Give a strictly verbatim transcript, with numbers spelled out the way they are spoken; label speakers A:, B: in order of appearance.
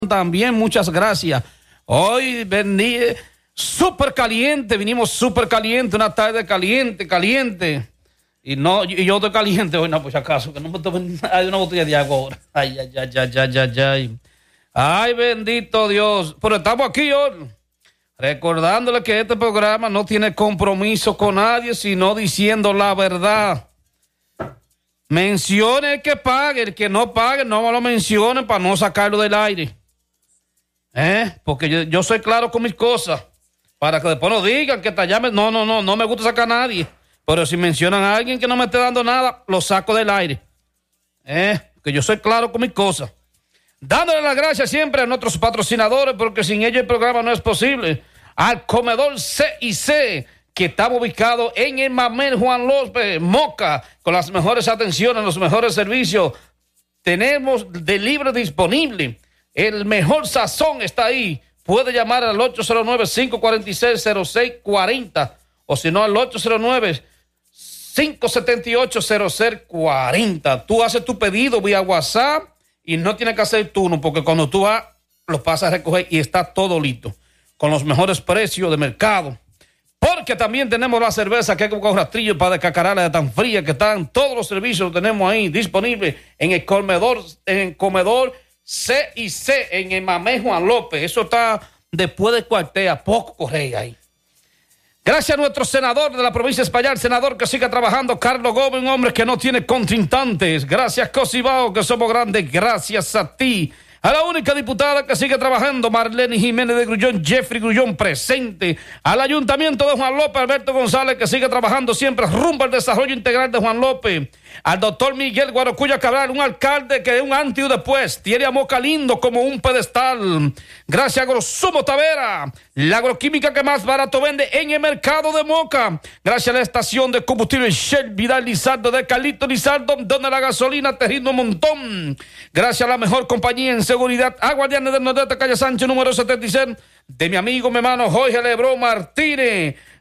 A: También muchas gracias. Hoy vení súper caliente, vinimos súper caliente, una tarde caliente, caliente. Y no, y yo estoy caliente hoy, no, por si acaso, que no me tomen, hay una botella de agua ahora. Ay, ay, ay, ay, ay, ay, ay. Ay, bendito Dios. Pero estamos aquí hoy, recordándole que este programa no tiene compromiso con nadie, sino diciendo la verdad. Mencione el que pague, el que no pague, no me lo mencione para no sacarlo del aire. ¿Eh? Porque yo, yo soy claro con mis cosas, para que después no digan que te llamen. No, no, no, no me gusta sacar a nadie, pero si mencionan a alguien que no me esté dando nada, lo saco del aire. ¿Eh? Que yo soy claro con mis cosas, dándole las gracias siempre a nuestros patrocinadores, porque sin ellos el programa no es posible. Al comedor C y C, que estamos ubicados en el Mamel Juan López, Moca, con las mejores atenciones, los mejores servicios. Tenemos delivery disponible. El mejor sazón está ahí. Puede llamar al ocho cero nueve, cinco cuatro seis, cero seis cuatro cero o si no al ocho cero nueve, cinco siete ocho, cero cero cuatro cero. Tú haces tu pedido vía WhatsApp y no tienes que hacer turno, porque cuando tú vas, lo pasas a recoger y está todo listo, con los mejores precios de mercado. Porque también tenemos la cerveza que hay con rastrillo para descacararla de tan fría que están. Todos los servicios los tenemos ahí disponibles en el comedor, en el comedor C y C en el Mamel Juan López. Eso está después de Cuartea, poco correa ahí. Gracias a nuestro senador de la provincia de Espaillat, senador que siga trabajando, Carlos Gómez, un hombre que no tiene contrincantes. Gracias, Cosibao, que somos grandes. Gracias a ti. A la única diputada que sigue trabajando, Marlene Jiménez de Grullón, Jeffrey Grullón presente. Al Ayuntamiento de Juan López, Alberto González, que sigue trabajando siempre rumbo al desarrollo integral de Juan López. Al doctor Miguel Guarocuya Cabral, un alcalde que es un antes y un después. Tiene a Moca lindo como un pedestal. Gracias a Agrosumo Tavera, la agroquímica que más barato vende en el mercado de Moca. Gracias a la estación de combustible Shell Vidal Lizardo de Calito Lizardo, donde la gasolina te rinde un montón. Gracias a la mejor compañía en seguridad, Aguardianes del Nordeste, calle Sánchez, número setenta y seis, de mi amigo, mi hermano Jorge Lebrón Martínez.